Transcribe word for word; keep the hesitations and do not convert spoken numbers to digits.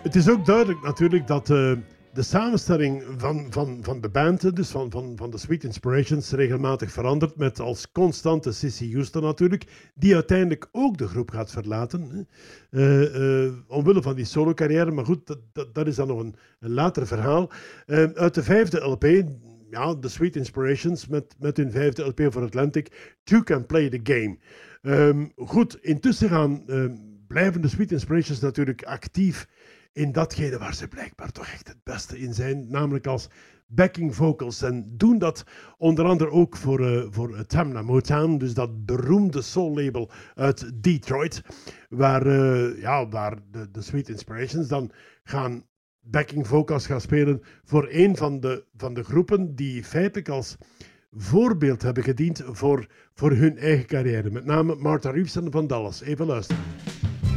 Het is ook duidelijk natuurlijk dat uh, de samenstelling van, van, van de band, dus van, van, van de Sweet Inspirations, regelmatig verandert met als constante Cissy Houston natuurlijk, die uiteindelijk ook de groep gaat verlaten. Uh, uh, omwille van die solo-carrière, maar goed, dat, dat, dat is dan nog een, een later verhaal. Uh, uit de vijfde L P, ja, de Sweet Inspirations, met, met hun vijfde L P voor Atlantic, Two Can Play the Game. Um, goed, intussen gaan uh, blijven de Sweet Inspirations natuurlijk actief in datgene waar ze blijkbaar toch echt het beste in zijn, namelijk als backing vocals. En doen dat onder andere ook voor, uh, voor Tamla Motown, dus dat beroemde soul-label uit Detroit, waar, uh, ja, waar de, de Sweet Inspirations dan gaan backing vocals gaan spelen voor een van de, van de groepen die feitelijk als voorbeeld hebben gediend voor, voor hun eigen carrière. Met name Martha Reeves en Van Dallas. Even luisteren.